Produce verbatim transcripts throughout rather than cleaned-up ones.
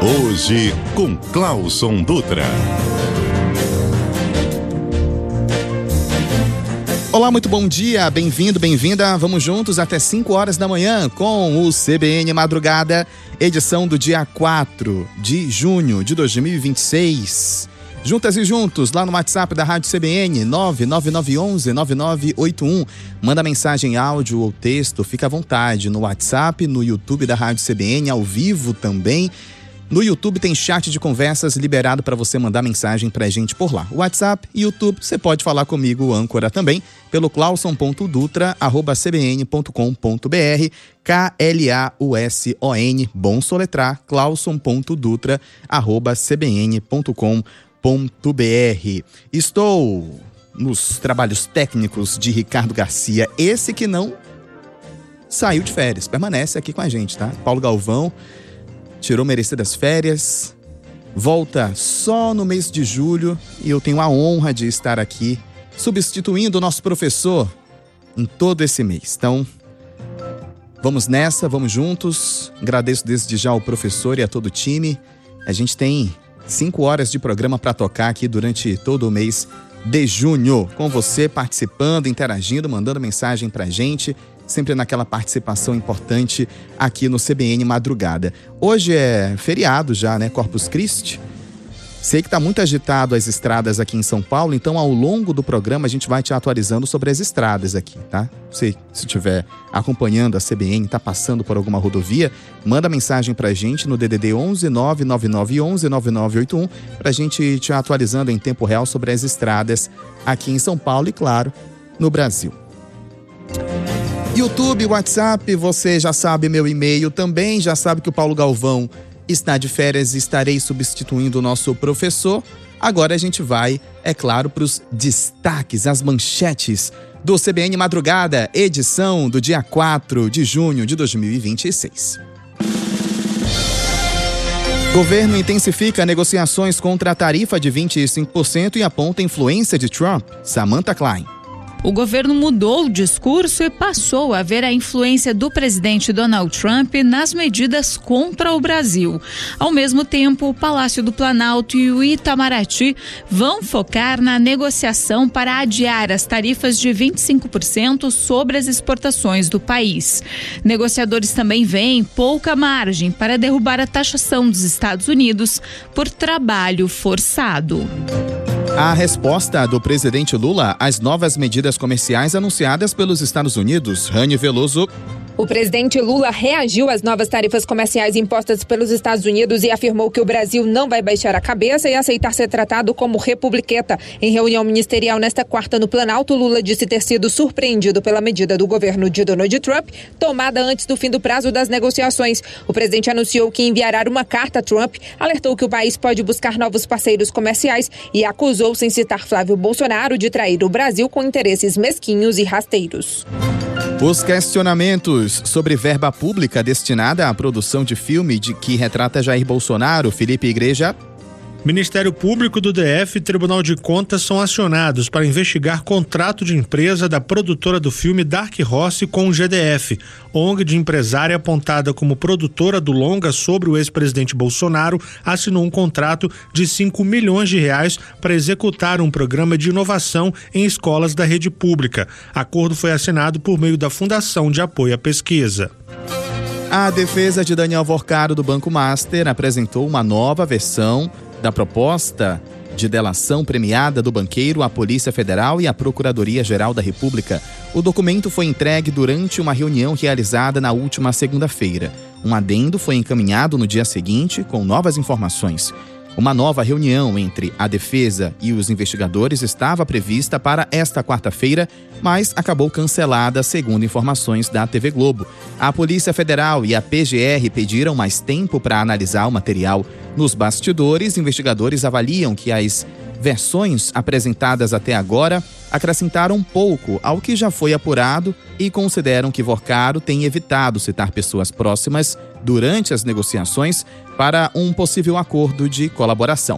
Hoje com Clauson Dutra. Olá, muito bom dia, bem-vindo, bem-vinda. Vamos juntos até cinco horas da manhã com o C B N Madrugada, edição do dia quatro de junho de dois mil e vinte e seis. Juntas e juntos, lá no WhatsApp da Rádio C B N, nove nove nove um um nove nove oito um. Manda mensagem, áudio ou texto, fica à vontade no WhatsApp, no YouTube da Rádio C B N, ao vivo também. No YouTube tem chat de conversas liberado para você mandar mensagem pra gente por lá. WhatsApp e YouTube, você pode falar comigo, âncora, também, pelo clauson ponto dutra arroba c b n ponto com ponto b r, K L A U S O N, bom soletrar, clauson ponto dutra arroba c b n ponto com ponto b r. Estou nos trabalhos técnicos de Ricardo Garcia, esse que não saiu de férias, permanece aqui com a gente, tá? Paulo Galvão tirou merecidas férias, volta só no mês de julho e eu tenho a honra de estar aqui substituindo o nosso professor em todo esse mês. Então, vamos nessa, vamos juntos. Agradeço desde já ao professor e a todo o time. A gente tem cinco horas de programa para tocar aqui durante todo o mês de junho, com você participando, interagindo, mandando mensagem pra gente, sempre naquela participação importante aqui no C B N Madrugada. Hoje é feriado já, né? Corpus Christi. Sei que tá muito agitado as estradas aqui em São Paulo, então ao longo do programa a gente vai te atualizando sobre as estradas aqui, tá? Você, se estiver acompanhando a C B N, tá passando por alguma rodovia, manda mensagem pra gente no D D D onze nove nove nove um um nove nove oito um pra gente te atualizando em tempo real sobre as estradas aqui em São Paulo e, claro, no Brasil. YouTube, WhatsApp, você já sabe meu e-mail também, já sabe que o Paulo Galvão está de férias e estarei substituindo o nosso professor. Agora a gente vai, é claro, para os destaques, as manchetes do C B N Madrugada, edição do dia quatro de junho de dois mil e vinte e seis. Governo intensifica negociações contra a tarifa de vinte e cinco por cento e aponta influência de Trump. Samantha Klein. O governo mudou o discurso e passou a ver a influência do presidente Donald Trump nas medidas contra o Brasil. Ao mesmo tempo, o Palácio do Planalto e o Itamaraty vão focar na negociação para adiar as tarifas de vinte e cinco por cento sobre as exportações do país. Negociadores também veem pouca margem para derrubar a taxação dos Estados Unidos por trabalho forçado. A resposta do presidente Lula às novas medidas comerciais anunciadas pelos Estados Unidos. Rani Veloso. O presidente Lula reagiu às novas tarifas comerciais impostas pelos Estados Unidos e afirmou que o Brasil não vai baixar a cabeça e aceitar ser tratado como republiqueta. Em reunião ministerial nesta quarta no Planalto, Lula disse ter sido surpreendido pela medida do governo de Donald Trump, tomada antes do fim do prazo das negociações. O presidente anunciou que enviará uma carta a Trump, alertou que o país pode buscar novos parceiros comerciais e acusou, sem citar Flávio Bolsonaro, de trair o Brasil com interesses mesquinhos e rasteiros. Os questionamentos sobre verba pública destinada à produção de filme de que retrata Jair Bolsonaro, Felipe Igreja. Ministério Público do D F e Tribunal de Contas são acionados para investigar contrato de empresa da produtora do filme Dark Horse com o G D F, O N G de empresária apontada como produtora do longa sobre o ex-presidente Bolsonaro, assinou um contrato de cinco milhões de reais para executar um programa de inovação em escolas da rede pública. Acordo foi assinado por meio da Fundação de Apoio à Pesquisa. A defesa de Daniel Vorcaro do Banco Master apresentou uma nova versão da proposta de delação premiada do banqueiro à Polícia Federal e à Procuradoria-Geral da República. O documento foi entregue durante uma reunião realizada na última segunda-feira. Um adendo foi encaminhado no dia seguinte com novas informações. Uma nova reunião entre a defesa e os investigadores estava prevista para esta quarta-feira, mas acabou cancelada, segundo informações da T V Globo. A Polícia Federal e a P G R pediram mais tempo para analisar o material. Nos bastidores, investigadores avaliam que as versões apresentadas até agora acrescentaram pouco ao que já foi apurado e consideram que Vorcaro tem evitado citar pessoas próximas durante as negociações para um possível acordo de colaboração.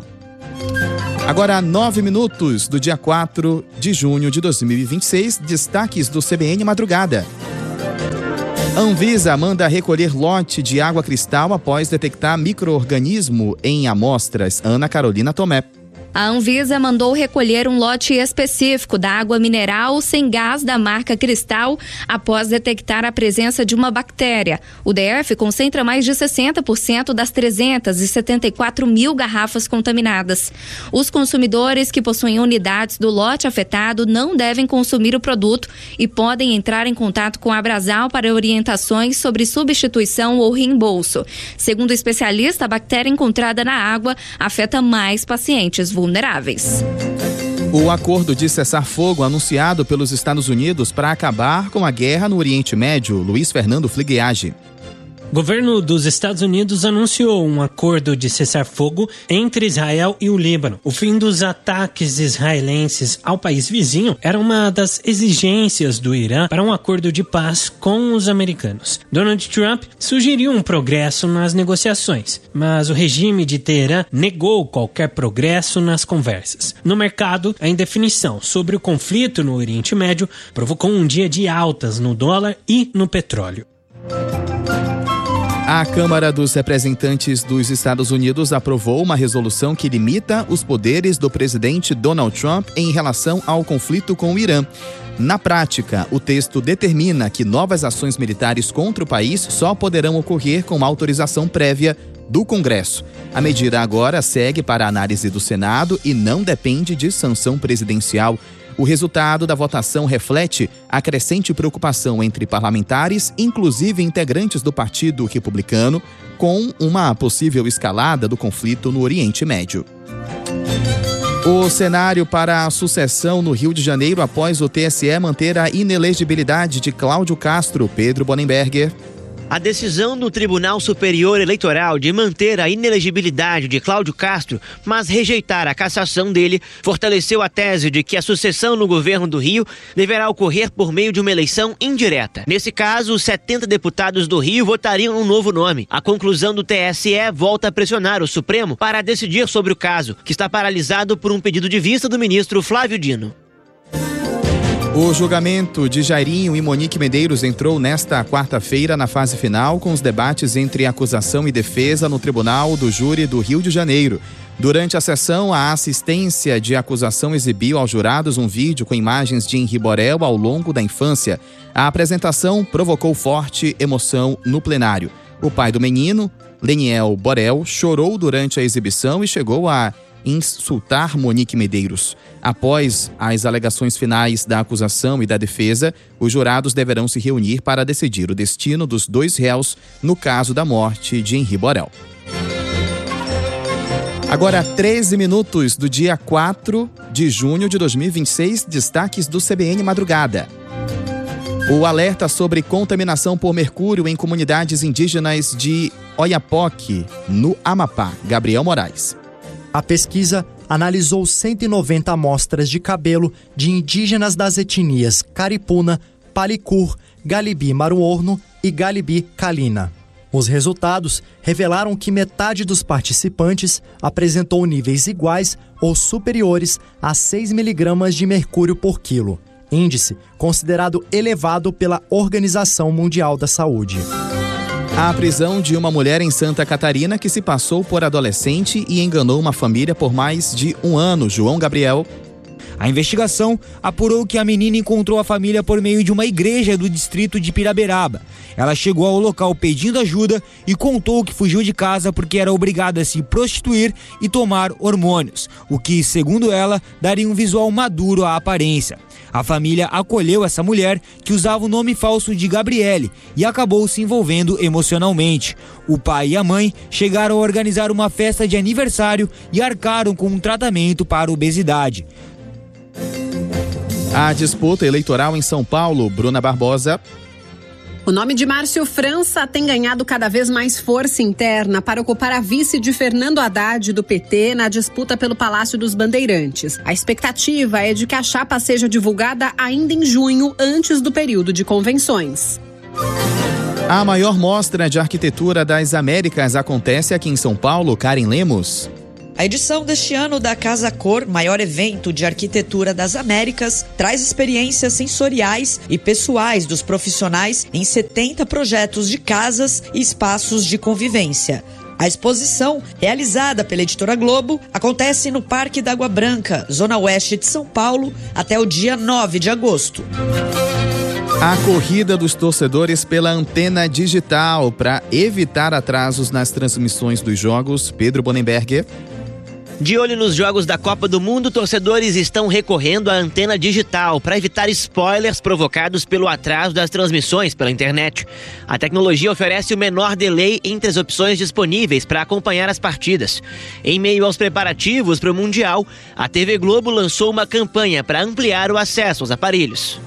Agora, nove minutos do dia quatro de junho de dois mil e vinte e seis, destaques do C B N Madrugada. Anvisa manda recolher lote de água cristal após detectar micro-organismo em amostras. Ana Carolina Tomé. A Anvisa mandou recolher um lote específico da água mineral sem gás da marca Cristal após detectar a presença de uma bactéria. O D F concentra mais de sessenta por cento das trezentas e setenta e quatro mil garrafas contaminadas. Os consumidores que possuem unidades do lote afetado não devem consumir o produto e podem entrar em contato com a Abrasal para orientações sobre substituição ou reembolso. Segundo o especialista, a bactéria encontrada na água afeta mais pacientes vulneráveis. vulneráveis. O acordo de cessar-fogo anunciado pelos Estados Unidos para acabar com a guerra no Oriente Médio. Luiz Fernando Fligiage. O governo dos Estados Unidos anunciou um acordo de cessar-fogo entre Israel e o Líbano. O fim dos ataques israelenses ao país vizinho era uma das exigências do Irã para um acordo de paz com os americanos. Donald Trump sugeriu um progresso nas negociações, mas o regime de Teherã negou qualquer progresso nas conversas. No mercado, a indefinição sobre o conflito no Oriente Médio provocou um dia de altas no dólar e no petróleo. A Câmara dos Representantes dos Estados Unidos aprovou uma resolução que limita os poderes do presidente Donald Trump em relação ao conflito com o Irã. Na prática, o texto determina que novas ações militares contra o país só poderão ocorrer com autorização prévia do Congresso. A medida agora segue para a análise do Senado e não depende de sanção presidencial. O resultado da votação reflete a crescente preocupação entre parlamentares, inclusive integrantes do Partido Republicano, com uma possível escalada do conflito no Oriente Médio. O cenário para a sucessão no Rio de Janeiro após o T S E manter a inelegibilidade de Cláudio Castro. Pedro Bonenberger. A decisão do Tribunal Superior Eleitoral de manter a inelegibilidade de Cláudio Castro, mas rejeitar a cassação dele, fortaleceu a tese de que a sucessão no governo do Rio deverá ocorrer por meio de uma eleição indireta. Nesse caso, os setenta deputados do Rio votariam um novo nome. A conclusão do T S E volta a pressionar o Supremo para decidir sobre o caso, que está paralisado por um pedido de vista do ministro Flávio Dino. O julgamento de Jairinho e Monique Medeiros entrou nesta quarta-feira na fase final, com os debates entre acusação e defesa no Tribunal do Júri do Rio de Janeiro. Durante a sessão, a assistência de acusação exibiu aos jurados um vídeo com imagens de Henri Borel ao longo da infância. A apresentação provocou forte emoção no plenário. O pai do menino, Leniel Borel, chorou durante a exibição e chegou a insultar Monique Medeiros. Após as alegações finais da acusação e da defesa, os jurados deverão se reunir para decidir o destino dos dois réus no caso da morte de Henri Borel. Agora, treze minutos do dia quatro de junho de dois mil e vinte e seis, destaques do C B N Madrugada. O alerta sobre contaminação por mercúrio em comunidades indígenas de Oiapoque, no Amapá. Gabriel Moraes. A pesquisa analisou cento e noventa amostras de cabelo de indígenas das etnias Caripuna, Palicur, Galibi-Maruorno e Galibi-Calina. Os resultados revelaram que metade dos participantes apresentou níveis iguais ou superiores a seis miligramas de mercúrio por quilo, índice considerado elevado pela Organização Mundial da Saúde. A prisão de uma mulher em Santa Catarina que se passou por adolescente e enganou uma família por mais de um ano. João Gabriel. A investigação apurou que a menina encontrou a família por meio de uma igreja do distrito de Piraberaba. Ela chegou ao local pedindo ajuda e contou que fugiu de casa porque era obrigada a se prostituir e tomar hormônios, o que, segundo ela, daria um visual maduro à aparência. A família acolheu essa mulher, que usava o nome falso de Gabriele, e acabou se envolvendo emocionalmente. O pai e a mãe chegaram a organizar uma festa de aniversário e arcaram com um tratamento para obesidade. A disputa eleitoral em São Paulo, Bruna Barbosa. O nome de Márcio França tem ganhado cada vez mais força interna para ocupar a vice de Fernando Haddad do P T na disputa pelo Palácio dos Bandeirantes. A expectativa é de que a chapa seja divulgada ainda em junho, antes do período de convenções. A maior mostra de arquitetura das Américas acontece aqui em São Paulo. Karen Lemos. A edição deste ano da Casa Cor, maior evento de arquitetura das Américas, traz experiências sensoriais e pessoais dos profissionais em setenta projetos de casas e espaços de convivência. A exposição, realizada pela Editora Globo, acontece no Parque da Água Branca, zona oeste de São Paulo, até o dia nove de agosto. A corrida dos torcedores pela antena digital para evitar atrasos nas transmissões dos jogos. Pedro Bonenberger. De olho nos jogos da Copa do Mundo, torcedores estão recorrendo à antena digital para evitar spoilers provocados pelo atraso das transmissões pela internet. A tecnologia oferece o menor delay entre as opções disponíveis para acompanhar as partidas. Em meio aos preparativos para o Mundial, a T V Globo lançou uma campanha para ampliar o acesso aos aparelhos.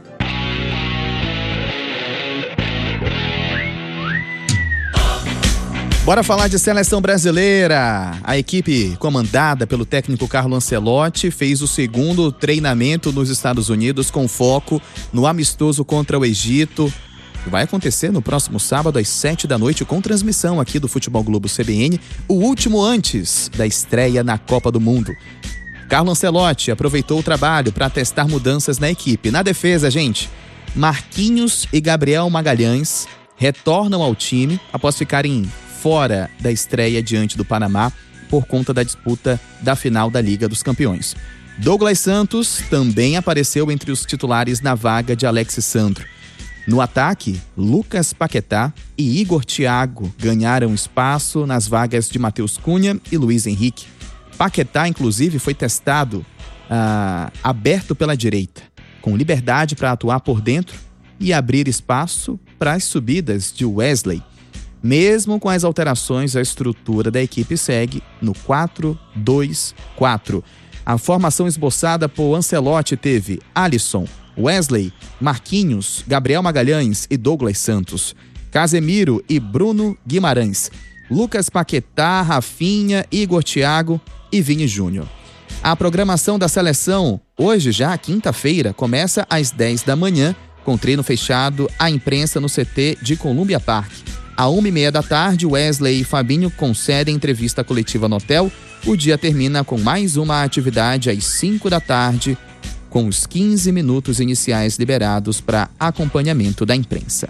Bora falar de seleção brasileira. A equipe comandada pelo técnico Carlo Ancelotti fez o segundo treinamento nos Estados Unidos com foco no amistoso contra o Egito. Vai acontecer no próximo sábado às sete da noite com transmissão aqui do Futebol Globo C B N, o último antes da estreia na Copa do Mundo. Carlo Ancelotti aproveitou o trabalho para testar mudanças na equipe. Na defesa, gente, Marquinhos e Gabriel Magalhães retornam ao time após ficarem fora da estreia diante do Panamá por conta da disputa da final da Liga dos Campeões. Douglas Santos também apareceu entre os titulares na vaga de Alexis Sandro. No ataque, Lucas Paquetá e Igor Thiago ganharam espaço nas vagas de Matheus Cunha e Luiz Henrique. Paquetá, inclusive, foi testado ah, aberto pela direita, com liberdade para atuar por dentro e abrir espaço para as subidas de Wesley. Mesmo com as alterações, a estrutura da equipe segue no quatro dois quatro. A formação esboçada por Ancelotti teve Alisson, Wesley, Marquinhos, Gabriel Magalhães e Douglas Santos, Casemiro e Bruno Guimarães, Lucas Paquetá, Rafinha, Igor Thiago e Vini Júnior. A programação da seleção, hoje já, quinta-feira, começa às dez da manhã, com treino fechado à imprensa no C T de Columbia Park. À uma e meia da tarde, Wesley e Fabinho concedem entrevista coletiva no hotel. O dia termina com mais uma atividade às cinco da tarde, com os quinze minutos iniciais liberados para acompanhamento da imprensa.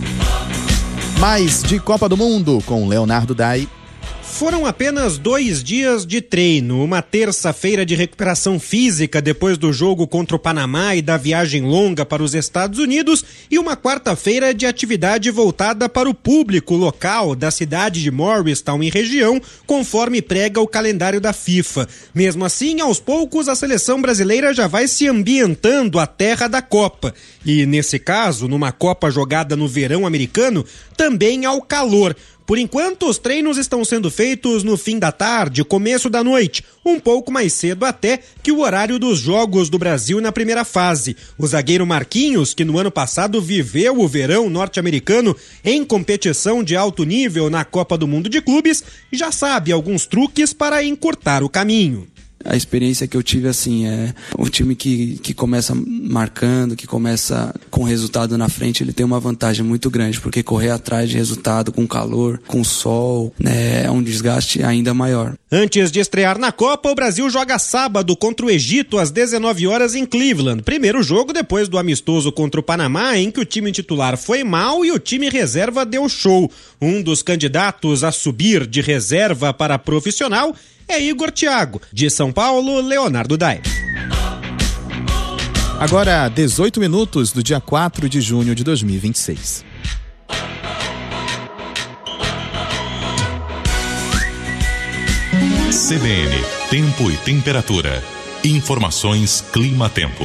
Mais de Copa do Mundo com Leonardo Dai. Foram apenas dois dias de treino, uma terça-feira de recuperação física depois do jogo contra o Panamá e da viagem longa para os Estados Unidos e uma quarta-feira de atividade voltada para o público local da cidade de Morristown e região, conforme prega o calendário da FIFA. Mesmo assim, aos poucos, a seleção brasileira já vai se ambientando à terra da Copa. E, nesse caso, numa Copa jogada no verão americano, também ao calor. Por enquanto, os treinos estão sendo feitos no fim da tarde, começo da noite, um pouco mais cedo até que o horário dos jogos do Brasil na primeira fase. O zagueiro Marquinhos, que no ano passado viveu o verão norte-americano em competição de alto nível na Copa do Mundo de Clubes, já sabe alguns truques para encurtar o caminho. A experiência que eu tive, assim, é um time que, que começa marcando, que começa com resultado na frente, ele tem uma vantagem muito grande, porque correr atrás de resultado com calor, com sol, né, é um desgaste ainda maior. Antes de estrear na Copa, o Brasil joga sábado contra o Egito às dezenove horas em Cleveland. Primeiro jogo depois do amistoso contra o Panamá, em que o time titular foi mal e o time reserva deu show. Um dos candidatos a subir de reserva para profissional é Igor Thiago. De São Paulo, Leonardo Dai. Agora, dezoito minutos do dia quatro de junho de dois mil e vinte e seis. C B N, tempo e temperatura. Informações Clima-Tempo.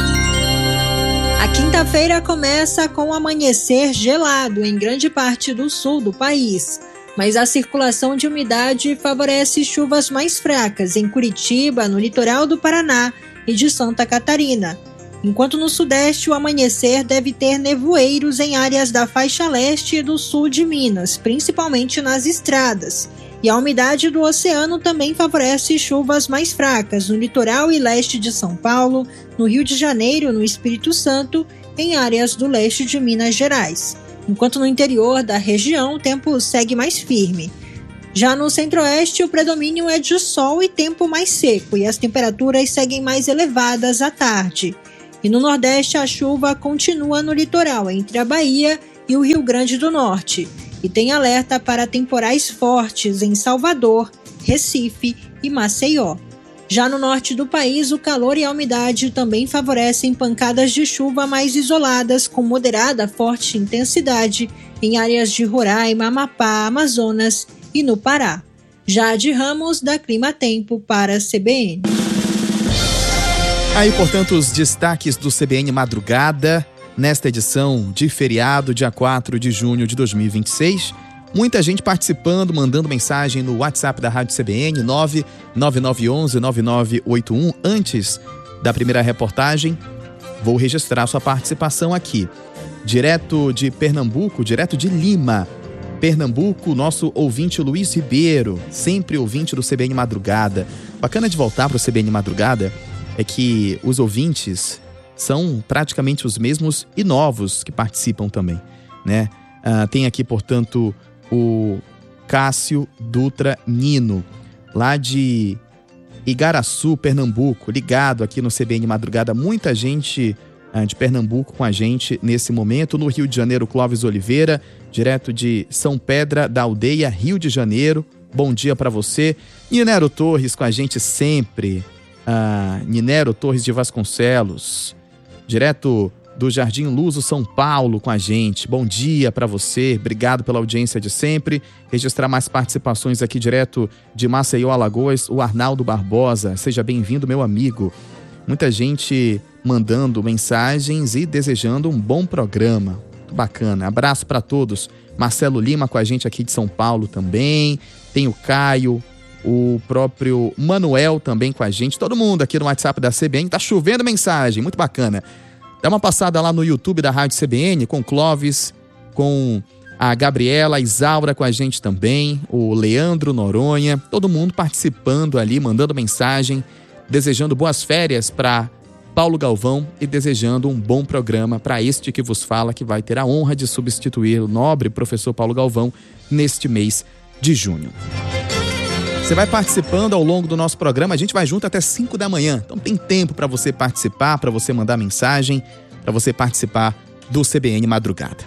A quinta-feira começa com um amanhecer gelado em grande parte do sul do país. Mas a circulação de umidade favorece chuvas mais fracas em Curitiba, no litoral do Paraná e de Santa Catarina. Enquanto no sudeste o amanhecer deve ter nevoeiros em áreas da faixa leste e do sul de Minas, principalmente nas estradas. E a umidade do oceano também favorece chuvas mais fracas no litoral e leste de São Paulo, no Rio de Janeiro, no Espírito Santo, em áreas do leste de Minas Gerais. Enquanto no interior da região o tempo segue mais firme. Já no centro-oeste, o predomínio é de sol e tempo mais seco, e as temperaturas seguem mais elevadas à tarde. E no nordeste, a chuva continua no litoral, entre a Bahia e o Rio Grande do Norte, e tem alerta para temporais fortes em Salvador, Recife e Maceió. Já no norte do país, o calor e a umidade também favorecem pancadas de chuva mais isoladas, com moderada a forte intensidade em áreas de Roraima, Amapá, Amazonas e no Pará. Jade Ramos, da Clima Tempo, para a C B N. Aí, portanto, os destaques do C B N Madrugada, nesta edição de feriado, dia quatro de junho de dois mil e vinte e seis. Muita gente participando, mandando mensagem no WhatsApp da Rádio C B N, nove nove nove um um nove nove oito um. Antes da primeira reportagem, vou registrar sua participação aqui. Direto de Pernambuco, direto de Lima, Pernambuco, nosso ouvinte Luiz Ribeiro, sempre ouvinte do C B N Madrugada. Bacana de voltar para o C B N Madrugada é que os ouvintes são praticamente os mesmos e novos que participam também, né? Ah, tem aqui, portanto, o Cássio Dutra Nino, lá de Igaraçu, Pernambuco, ligado aqui no C B N Madrugada. Muita gente ah, de Pernambuco com a gente nesse momento. No Rio de Janeiro, Clóvis Oliveira, direto de São Pedra da Aldeia, Rio de Janeiro. Bom dia para você. Ninero Torres com a gente sempre. Ah, Ninero Torres de Vasconcelos, direto do Jardim Luso, São Paulo, com a gente. Bom dia para você, obrigado pela audiência de sempre. Registrar mais participações aqui direto de Maceió, Alagoas, o Arnaldo Barbosa. Seja bem-vindo, meu amigo. Muita gente mandando mensagens e desejando um bom programa. Muito bacana. Abraço para todos. Marcelo Lima com a gente aqui de São Paulo também. Tem o Caio, o próprio Manuel também com a gente. Todo mundo aqui no WhatsApp da C B N. Tá chovendo mensagem, muito bacana. Dá uma passada lá no YouTube da Rádio C B N, com o Clóvis, com a Gabriela, a Isaura com a gente também, o Leandro Noronha, todo mundo participando ali, mandando mensagem, desejando boas férias para Paulo Galvão e desejando um bom programa para este que vos fala, que vai ter a honra de substituir o nobre professor Paulo Galvão neste mês de junho. Você vai participando ao longo do nosso programa, a gente vai junto até cinco da manhã. Então tem tempo para você participar, para você mandar mensagem, para você participar do C B N Madrugada.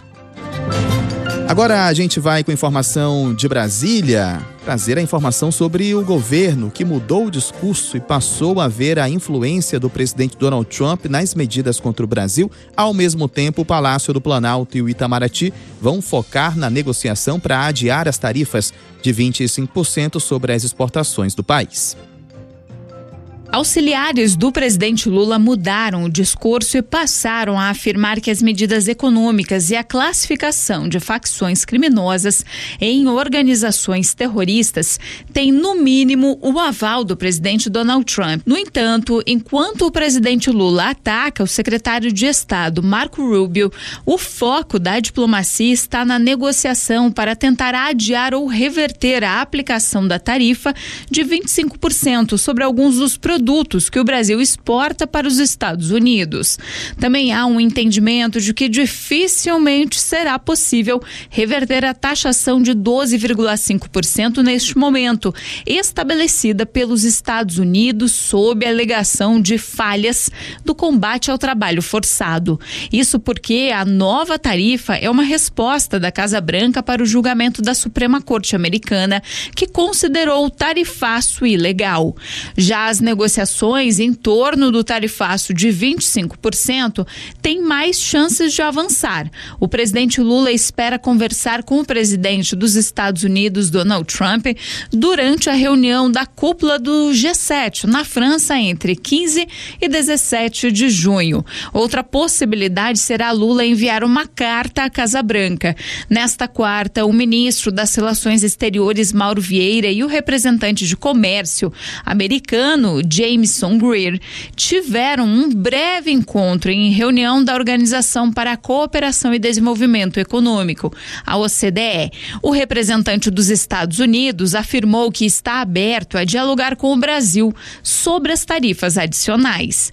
Agora a gente vai com informação de Brasília, trazer a informação sobre o governo que mudou o discurso e passou a ver a influência do presidente Donald Trump nas medidas contra o Brasil. Ao mesmo tempo, o Palácio do Planalto e o Itamaraty vão focar na negociação para adiar as tarifas de vinte e cinco por cento sobre as exportações do país. Auxiliares do presidente Lula mudaram o discurso e passaram a afirmar que as medidas econômicas e a classificação de facções criminosas em organizações terroristas têm, no mínimo, o aval do presidente Donald Trump. No entanto, enquanto o presidente Lula ataca o secretário de Estado, Marco Rubio, o foco da diplomacia está na negociação para tentar adiar ou reverter a aplicação da tarifa de vinte e cinco por cento sobre alguns dos produtos produtos que o Brasil exporta para os Estados Unidos. Também há um entendimento de que dificilmente será possível reverter a taxação de doze vírgula cinco por cento neste momento, estabelecida pelos Estados Unidos sob a alegação de falhas do combate ao trabalho forçado. Isso porque a nova tarifa é uma resposta da Casa Branca para o julgamento da Suprema Corte Americana, que considerou o tarifaço ilegal. Já as negociações em torno do tarifaço de vinte e cinco por cento têm mais chances de avançar. O presidente Lula espera conversar com o presidente dos Estados Unidos, Donald Trump, durante a reunião da cúpula do G sete, na França, entre quinze e dezessete de junho. Outra possibilidade será Lula enviar uma carta à Casa Branca. Nesta quarta, o ministro das Relações Exteriores, Mauro Vieira, e o representante de comércio americano, Jameson Greer, tiveram um breve encontro em reunião da Organização para a Cooperação e Desenvolvimento Econômico, a O C D E. O representante dos Estados Unidos afirmou que está aberto a dialogar com o Brasil sobre as tarifas adicionais.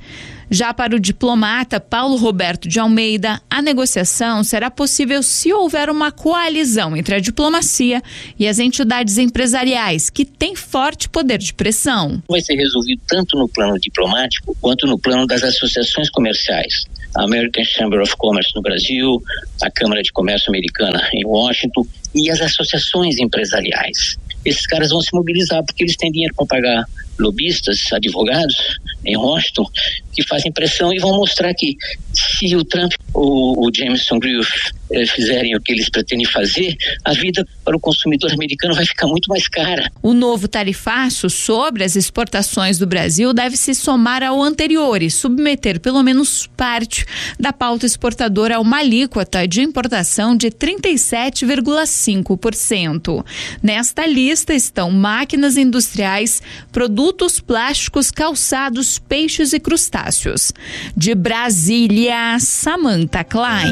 Já para o diplomata Paulo Roberto de Almeida, a negociação será possível se houver uma coalizão entre a diplomacia e as entidades empresariais, que têm forte poder de pressão. Vai ser resolvido tanto no plano diplomático quanto no plano das associações comerciais. A American Chamber of Commerce no Brasil, a Câmara de Comércio Americana em Washington e as associações empresariais. Esses caras vão se mobilizar porque eles têm dinheiro para pagar lobistas, advogados em Washington, que fazem pressão e vão mostrar que se o Trump ou o Jameson Greer eh, fizerem o que eles pretendem fazer, a vida para o consumidor americano vai ficar muito mais cara. O novo tarifaço sobre as exportações do Brasil deve se somar ao anterior e submeter pelo menos parte da pauta exportadora a uma alíquota de importação de trinta e sete vírgula cinco por cento. Nesta lista estão máquinas industriais, produtos plásticos, calçados, peixes e crustáceos. De Brasília, Samantha Klein.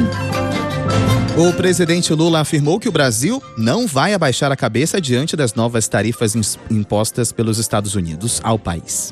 O presidente Lula afirmou que o Brasil não vai abaixar a cabeça diante das novas tarifas impostas pelos Estados Unidos ao país.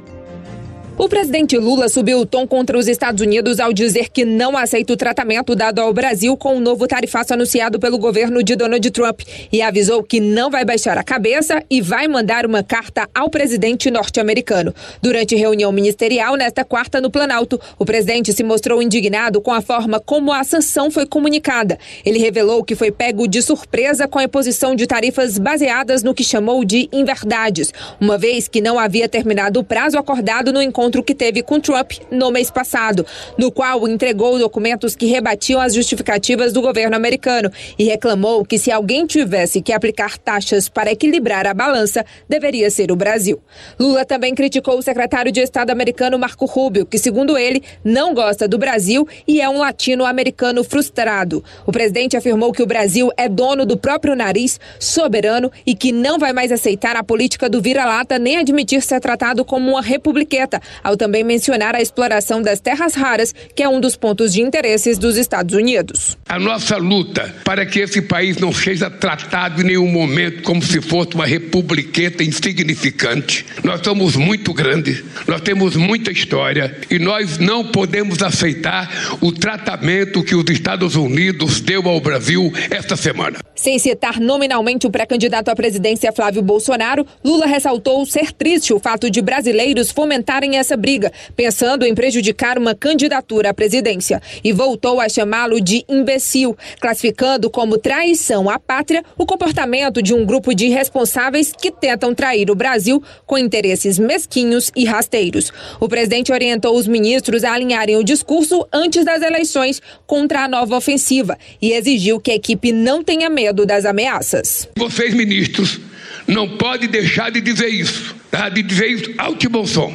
O presidente Lula subiu o tom contra os Estados Unidos ao dizer que não aceita o tratamento dado ao Brasil com o novo tarifaço anunciado pelo governo de Donald Trump e avisou que não vai baixar a cabeça e vai mandar uma carta ao presidente norte-americano. Durante reunião ministerial nesta quarta no Planalto, o presidente se mostrou indignado com a forma como a sanção foi comunicada. Ele revelou que foi pego de surpresa com a imposição de tarifas baseadas no que chamou de inverdades, uma vez que não havia terminado o prazo acordado no encontro que teve com Trump no mês passado, no qual entregou documentos que rebatiam as justificativas do governo americano e reclamou que se alguém tivesse que aplicar taxas para equilibrar a balança, deveria ser o Brasil. Lula também criticou o secretário de Estado americano Marco Rubio, que, segundo ele, não gosta do Brasil e é um latino-americano frustrado. O presidente afirmou que o Brasil é dono do próprio nariz, soberano e que não vai mais aceitar a política do vira-lata nem admitir ser tratado como uma republiqueta, ao também mencionar a exploração das terras raras, que é um dos pontos de interesses dos Estados Unidos. A nossa luta para que esse país não seja tratado em nenhum momento como se fosse uma republiqueta insignificante. Nós somos muito grandes, nós temos muita história e nós não podemos aceitar o tratamento que os Estados Unidos deu ao Brasil esta semana. Sem citar nominalmente o pré-candidato à presidência Flávio Bolsonaro, Lula ressaltou ser triste o fato de brasileiros fomentarem essa briga, pensando em prejudicar uma candidatura à presidência, e voltou a chamá-lo de imbecil, classificando como traição à pátria o comportamento de um grupo de irresponsáveis que tentam trair o Brasil com interesses mesquinhos e rasteiros. O presidente orientou os ministros a alinharem o discurso antes das eleições contra a nova ofensiva e exigiu que a equipe não tenha medo das ameaças. Vocês, ministros, não podem deixar de dizer isso, tá? De dizer isso alto e bom som.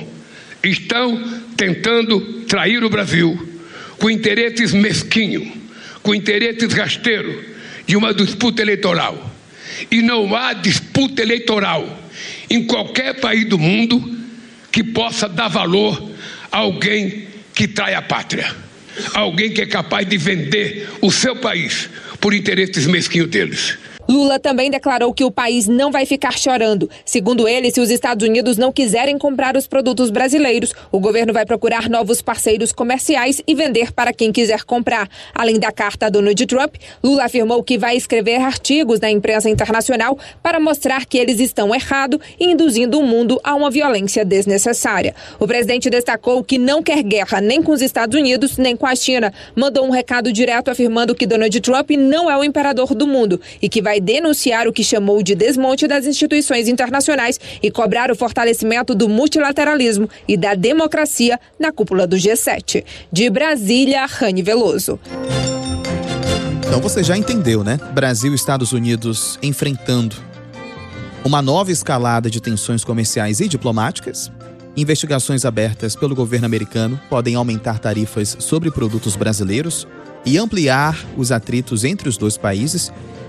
Estão tentando trair o Brasil com interesses mesquinhos, com interesses rasteiros de uma disputa eleitoral. E não há disputa eleitoral em qualquer país do mundo que possa dar valor a alguém que trai a pátria. Alguém que é capaz de vender o seu país por interesses mesquinhos deles. Lula também declarou que o país não vai ficar chorando. Segundo ele, se os Estados Unidos não quiserem comprar os produtos brasileiros, o governo vai procurar novos parceiros comerciais e vender para quem quiser comprar. Além da carta a Donald Trump, Lula afirmou que vai escrever artigos na imprensa internacional para mostrar que eles estão errados e induzindo o mundo a uma violência desnecessária. O presidente destacou que não quer guerra nem com os Estados Unidos nem com a China. Mandou um recado direto afirmando que Donald Trump não é o imperador do mundo e que vai denunciar o que chamou de desmonte das instituições internacionais e cobrar o fortalecimento do multilateralismo e da democracia na cúpula do G sete. De Brasília, Rani Veloso. Então você já entendeu, né? Brasil e Estados Unidos enfrentando uma nova escalada de tensões comerciais e diplomáticas. Investigações abertas pelo governo americano podem aumentar tarifas sobre produtos brasileiros e ampliar os atritos entre os dois países.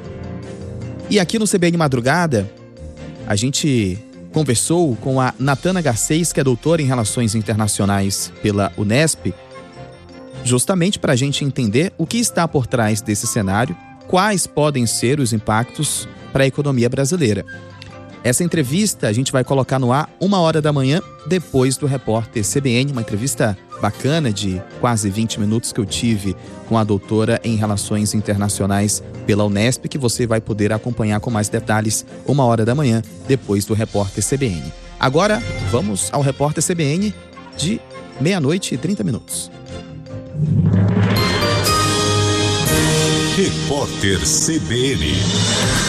E aqui no C B N Madrugada, a gente conversou com a Natana Garcês, que é doutora em Relações Internacionais pela Unesp, justamente para a gente entender o que está por trás desse cenário, quais podem ser os impactos para a economia brasileira. Essa entrevista a gente vai colocar no ar uma hora da manhã, depois do repórter C B N, uma entrevista bacana de quase vinte minutos que eu tive com a doutora em Relações Internacionais pela Unesp, que você vai poder acompanhar com mais detalhes uma hora da manhã, depois do repórter C B N. Agora, vamos ao repórter C B N de meia-noite e trinta minutos. Repórter C B N.